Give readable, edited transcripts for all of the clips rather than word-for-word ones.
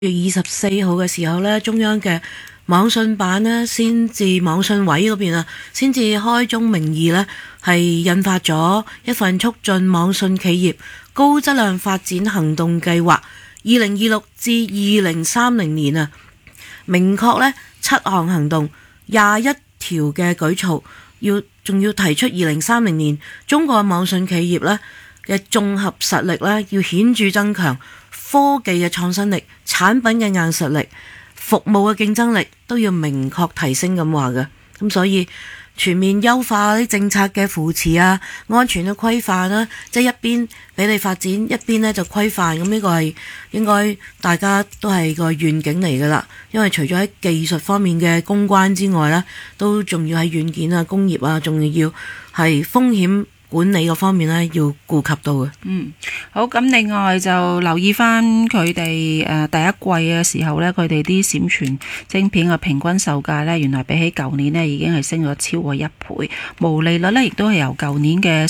月24號嘅時候呢，中央嘅網信辦呢，網信委嗰邊先至開宗明義呢，係印發咗一份促進網信企業高質量發展行動計劃，2026至2030年明確呢7項行動，21條嘅舉措，仲要提出2030年中國網信企業呢嘅綜合實力呢，要顯著增強。科技嘅創新力、產品嘅硬實力、服務嘅競爭力都要明確提升咁話嘅，咁所以全面優化啲政策嘅扶持安全嘅規範啦，即係一邊俾你發展，一邊呢就規範，咁呢個係應該大家都係個願景嚟噶啦。因為除咗喺技術方面嘅攻關之外呢，都仲要喺軟件工業仲要係風險管理嗰方面呢，要顧及到嘅。 好，咁另外就留意翻佢哋第一季嘅時候呢，佢哋啲閃傳晶片嘅平均售價呢，原來比起舊年呢已經係升咗超過1倍，毛利率呢亦都係由舊年嘅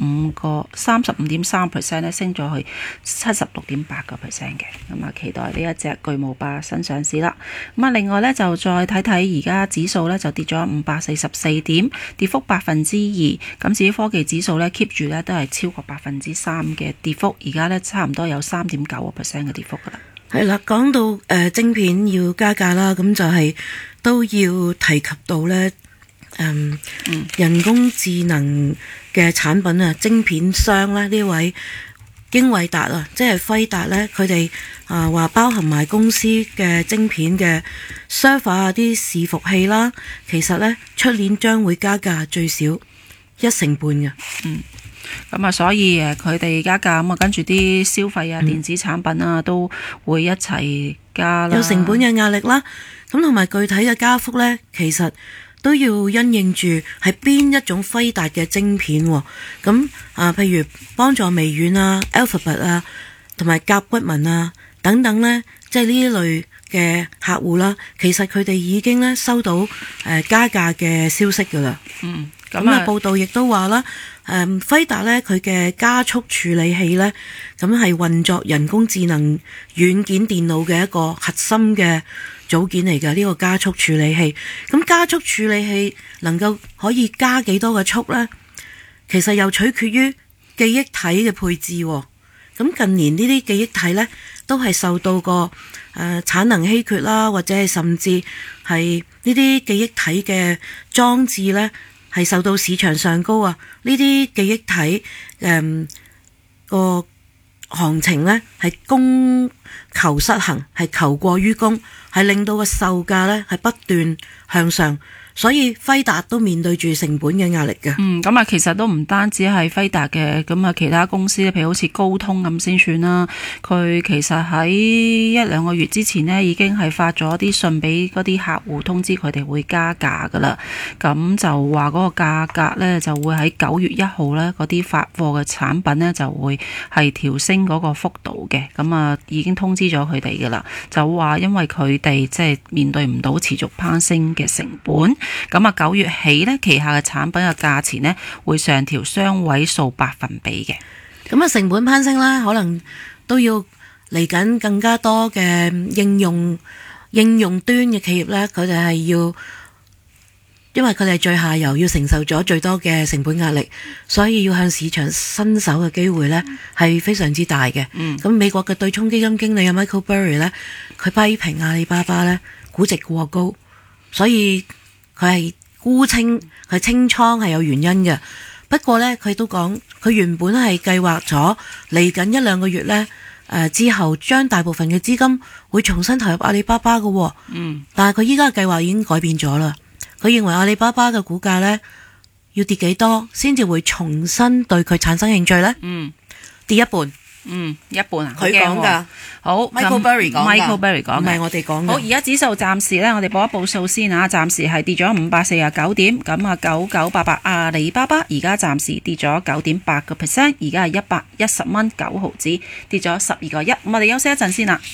35.3% 呢升咗去76.8%嘅。咁期待呢一隻巨無霸新上市啦。咁另外呢，就再睇睇而家指數呢，就跌咗544點，跌幅2%。咁至於科技指數呢 keep 住呢都係超過3%嘅跌幅，而家呢差唔多有3.9% 嘅跌幅噶啦。 係啦，講到晶片要加價啦，咁就係都要提及到呢人工智能嘅產品晶片商呢位英偉達即係輝達呢，佢哋話包含埋公司嘅晶片嘅 server 啲伺服器啦，其實呢出年將會加價最少1.5%嘅。 咁所以佢哋加價，咁跟住啲消費電子產品都會一齊加啦。 有成本嘅壓力啦，咁同埋具體嘅加幅呢，其實都要因應住係邊一種輝達嘅晶片。咁譬如幫助微軟Alphabet 同埋甲骨文等等呢，即係呢一類嘅客戶啦，其實佢哋已經呢收到加價嘅消息噶啦。咁報道亦都話啦，輝達呢，佢嘅加速處理器呢，咁係運作人工智能軟件電腦嘅一個核心嘅組件嚟嘅。呢個加速處理器，咁加速處理器能夠可以加幾多嘅速呢？其實又取決於記憶體嘅配置。咁近年呢啲記憶體呢，都係受到個產能稀缺啦，或者係甚至係呢啲記憶體嘅裝置呢，係受到市場上高呢啲記憶體個行情呢，係供求失衡，係求過於供，係令到個售價呢，係不斷向上。所以輝達都面對住成本嘅壓力嘅。 咁其實都唔單止係輝達嘅，咁其他公司譬如好似高通咁先算啦。佢其實喺1-2個月之前呢，已經係發咗啲信俾嗰啲客戶，通知佢哋會加價噶啦。咁就話嗰個價格呢，就會喺9月1號呢，嗰啲發貨嘅產品呢，就會係調升嗰個幅度嘅。咁已經通知咗佢哋噶啦，就話因為佢哋即係面對唔到持續攀升嘅成本。咁9月起呢，旗下嘅產品嘅價錢呢，會上調雙位數百分比嘅。 咁成本攀升啦，可能都要嚟緊更加多嘅應用端嘅企業呢，佢哋係要，因為佢哋係最下游，要承受咗最多嘅成本壓力，所以要向市場伸手嘅機會呢係非常之大嘅。咁美國嘅對沖基金經理Michael Burry 呢，佢批評阿里巴巴呢估值過高，所以佢係沽清，佢清倉係有原因嘅。不過呢，佢都講佢原本係計劃咗嚟緊1-2個月呢之後，將大部分嘅資金會重新投入阿里巴巴嘅。但係佢依家嘅計劃已經改變咗啦。佢認為阿里巴巴嘅股價呢要跌幾多先至會重新對佢產生興趣呢？跌一半。 一半啊！ 佢講㗎， 好 Michael Burry 講嘅， 唔係我哋講嘅。 好，而家指數暫時呢，我哋報一報數先啊，暫時係跌咗549點，咁9988阿里巴巴而家暫時跌咗9.8%，而家係110蚊9毫子，跌咗12個1。咁我哋休息一陣先啦。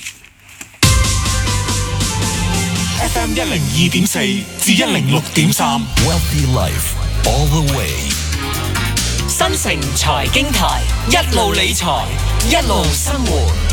FM 102.4至106.3 Wealthy Life All the Way。新城財經台，一路理財，一路生活。